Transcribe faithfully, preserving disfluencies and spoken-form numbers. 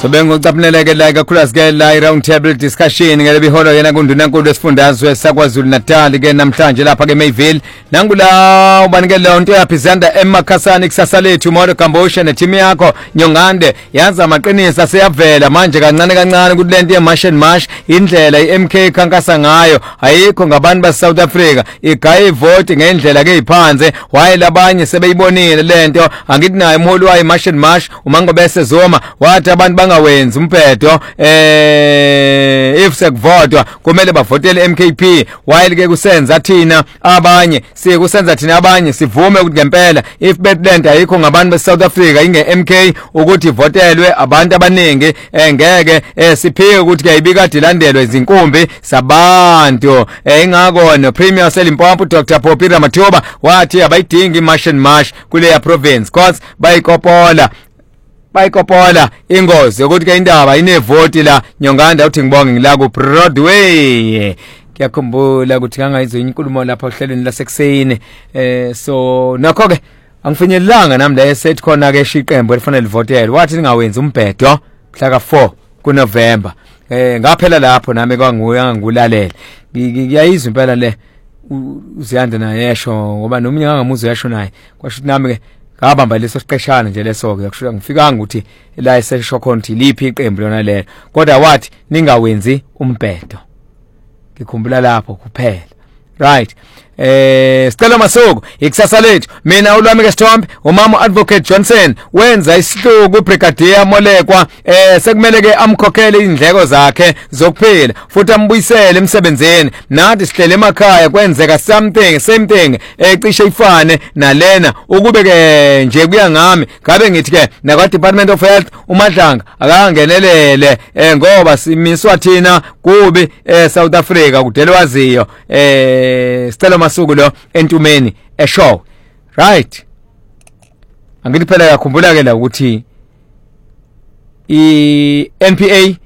sobe ngokucaphuneleke la kakhulu ke la round table discussion ngeke biholo yena kundunankulu esifundazwe saKwaZulu Natal ke namhlanje lapha ke Mayville nangula ubanike le nto yaphizanda eMakhasani kusasa lethu Moro Gambosha neteam yakho Nyongande yaza amaqinisa seyavela manje kancane kancane ukuthi lento yeMarsh and Marsh indlela iM K khankasa ngayo ayikho ngabantu base South Africa igayi vote ngendlela ke iphanze waye labanye sebeyibonile lento angithi naye umholi waye Marsh and Marsh umango bese zoma wathi abantu bangawenzi umphedo eh if sekuvotwa kumele bavotele M K P while ke kusenza thina abanye siye kusenza thina abanye sivume ukuthi ngempela if betland ayikho ngabantu be South Africa inge M K ukuthi ivotelwe abantu abaningi engeke siphike ukuthi kuyibika dilandelwe izinkumbi sabantu engakona Premier Selimpopo Doctor Poppy Ramathuba wathi abayidingi iMarsh and Marsh kule province cause bayikopola bayikopola ingozi ukuthi ke indaba inevoti la Nyonganda uthi ngibonge ngila ku Broadway kuyakhumbula ukuthi kangayizo inkulumo lapha ohlelweni lasekuseni eh so nakho ke angifinyelanga nami la esethi khona ke shiqembu elifanele livotele wathi ningawenza umbhedo mhla ka four kuNovember eh ngaphela lapho nami kwanguya ngulalela ngiyayizwa impela le uziyanda naye yesho ngoba nomnye angamuzo yasho naye kwasho nami ke ngabamba leso siqeshana nje leso ke kushuka ngifikanga ukuthi la esesho khonti liphi iqembu lona lelo kodwa wathi ningawenzi umbhedo ngikhumbula lapho kuphela right eh Stella Masuku ikusasa lethu mina ulwami ke Sithombe umama advocate Johnson wenza isihluku Brigadier Molekwa eh sekumele ke amkhokhele indleko zakhe zokuphila futhi ambuyisele emsebenzini nathi sihlele emakhaya kwenzeka something same thing ecishe ifane nalena ukube ke nje kuya ngami ngabe ngithi ke nakwa Department of Health uMadlanga akangenelele eh ngoba simiswa thina kubi eh South Africa kudelwaziyo eh Stella Masuku lo entumeni eshow right angithi phela yakhumbula ke la ukuthi i N P A